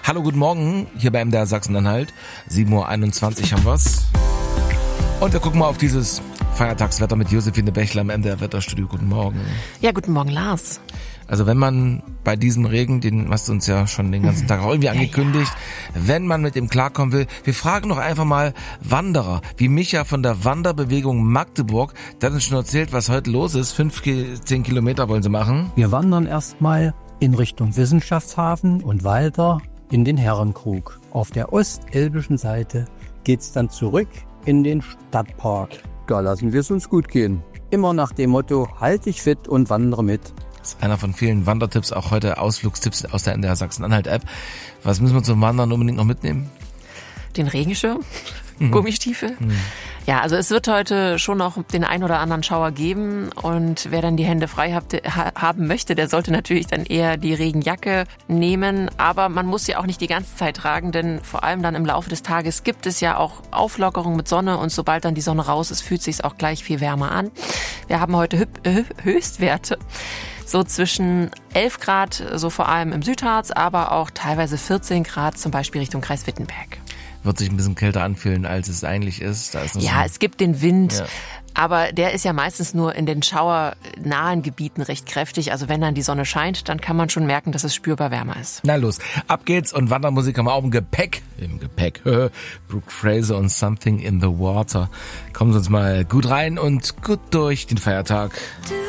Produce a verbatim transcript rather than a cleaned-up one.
Hallo, guten Morgen, hier bei M D R Sachsen-Anhalt. sieben Uhr einundzwanzig haben wir's. Und wir gucken mal auf dieses Feiertagswetter mit Josephine Bächler im M D R Wetterstudio. Guten Morgen. Ja, guten Morgen, Lars. Also wenn man bei diesem Regen, den hast du uns ja schon den ganzen Tag auch irgendwie angekündigt, ja, ja. wenn man mit dem klarkommen will, wir fragen doch einfach mal Wanderer, wie Micha von der Wanderbewegung Magdeburg, der hat uns schon erzählt, was heute los ist. Fünf, zehn Kilometer wollen sie machen. Wir wandern erstmal in Richtung Wissenschaftshafen und weiter in den Herrenkrug. Auf der ostelbischen Seite geht's dann zurück in den Stadtpark. Da lassen wir es uns gut gehen. Immer nach dem Motto, halt dich fit und wandere mit. Das ist einer von vielen Wandertipps, auch heute Ausflugstipps aus der M D R Sachsen-Anhalt-App. Was müssen wir zum Wandern unbedingt noch mitnehmen? Den Regenschirm, Mhm. Gummistiefel. Mhm. Ja, also es wird heute schon noch den ein oder anderen Schauer geben und wer dann die Hände frei habt, ha, haben möchte, der sollte natürlich dann eher die Regenjacke nehmen. Aber man muss sie auch nicht die ganze Zeit tragen, denn vor allem dann im Laufe des Tages gibt es ja auch Auflockerung mit Sonne und sobald dann die Sonne raus ist, fühlt es sich auch gleich viel wärmer an. Wir haben heute Hü- Höchstwerte. So zwischen elf Grad, so vor allem im Südharz, aber auch teilweise vierzehn Grad, zum Beispiel Richtung Kreis Wittenberg. Wird sich ein bisschen kälter anfühlen, als es eigentlich ist. Da ist noch ja, so es gibt den Wind, ja. aber der ist ja meistens nur in den schauernahen Gebieten recht kräftig. Also wenn dann die Sonne scheint, dann kann man schon merken, dass es spürbar wärmer ist. Na los, ab geht's und Wandermusik haben wir auch im Gepäck. Im Gepäck. Brooke Fraser und Something in the Water. Kommen Sie uns mal gut rein und gut durch den Feiertag.